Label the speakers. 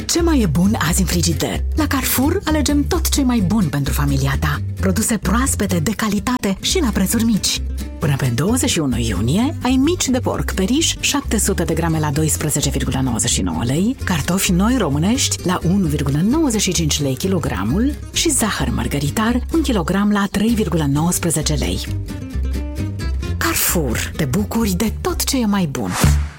Speaker 1: Ce mai e bun azi în frigider? La Carrefour alegem tot ce mai bun pentru familia ta. Produse proaspete, de calitate și la prețuri mici. Până pe 21 iunie ai mici de porc pe riș 700 de grame la 12,99 lei, cartofi noi românești la 1,95 lei kilogramul și zahăr margaritar 1 kilogram la 3,19 lei. Carrefour, te bucuri de tot ce e mai bun.